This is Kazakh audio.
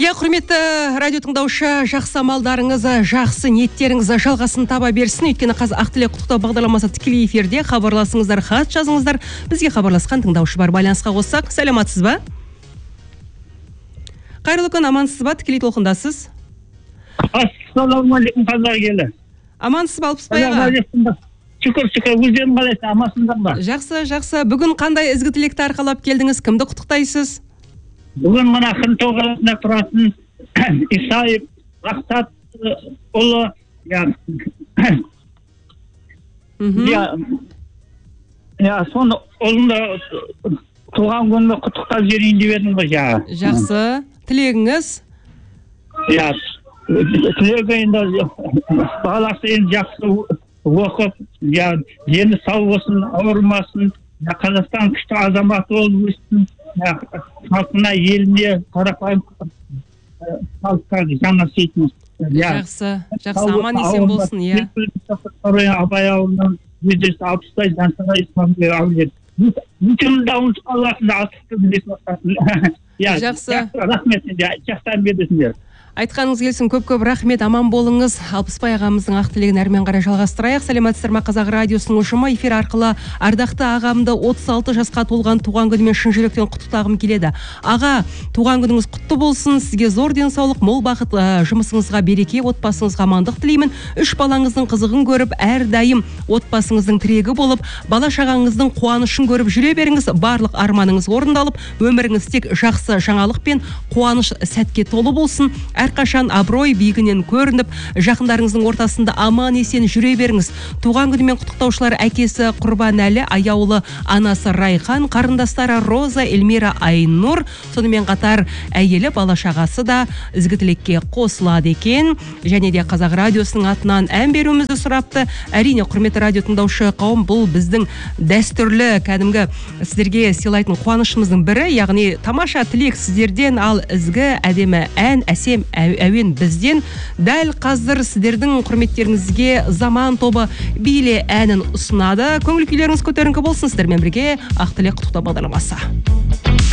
Иә, құрметті радио тыңдаушы, жақсы амалдарыңыз, жақсы ниеттеріңіз жалғасын таба берсін. Өйткені қазір Ақ тілек құттықтау бағдарламасы тікелей эфирде. Хабарласыңыздар, хат жазыңыздар. Бізге хабарласқан тыңдаушы бар, байланысқа қоссақ. Сәлематсыз ба? Қайырлы күн, амансыз ба? Тікелей толқындасыз. Ассалаумағалейкум, қазақ елі. Амансыз ба, Алпысбай аға? Шүкір, өздерің қалайсыз, амансыңдар ба? Жақсы. Бүгін қандай ізгі тілекті арқалап келдіңіз? Кімді құттықтайсыз? Бүгін мына Хынтау қаласында тұратын Исаев Мақсат ұлы, соны ұлында туған күнді құттықтап жіберейін деп едім ғой жаңа. Жақсы. Тілегіңіз? Тілегі енді баласы енді жақсы оқып, дені сау болсын, ауырмасын, Қазақстан күшті азаматы болып өссін, халқына, еліне қарапайым халыққа жаны сыйсын. Жақсы, аман есен болсын, иә. Абай ауылынан өздесі Алпысбай Жансағай Исламбек ауылы. Мүмкін дауын Аллахында астықты білесін остасын. Жақсы. Рахмет, жақтан бердесіңдер. Айтқаныңыз келсін, көп рахмет, аман болыңыз. Алпысбай ағамыздың ақ тілегін әрмен қарай жалғастырайық. Сәлематсыздар ма, Қазақ радиосының ұжымы. Эфир арқылы ардақты ағамды 36 жасқа толған туған күнімен шын жүректен құттықтағым келеді. Аға, туған күніңіз құтты болсын. Сізге зор денсаулық, мол бақыт, жұмысыңызға береке, отбасыңызға амандық тілеймін. 3 балаңыздың қызығын көріп, әрдайым отбасыңыздың тірегі болып, бала шағаңыздың қуанышын көріп жүре беріңіз. Барлық арманыңыз орындалып, өміріңіз тек жақсы жаңалық пен қуаныш сәтке толы болсын. Әрқашан абырой биігінен көрініп, жақындарыңыздың ортасында аман есен жүре беріңіз. Туған күнімен құттықтаушылар әкесі Құрбанәлі, аяулы анасы Райхан, қарындастары Роза, Эльмира, Айнұр, сонымен қатар әйелі бала шағасы да ізгі тілекке қосылады екен. Және де Қазақ радиосының атынан ән беруімізді сұрапты. Әрине, құрметті радио тыңдаушы қауым, бұл біздің дәстүрлі кәдімгі сіздерге сыйлайтын қуанышымыздың бірі, яғни тамаша тілек сіздерден, ал ізгі әдемі ән, әсем әуен бізден. Дәл қазір сіздердің құрметтеріңізге Заман тобы Биле әнін ұсынады. Көңіл күйлеріңіз көтеріңкі болсын, сіздермен бірге Ақ тілек құттықтау бағдарламасы.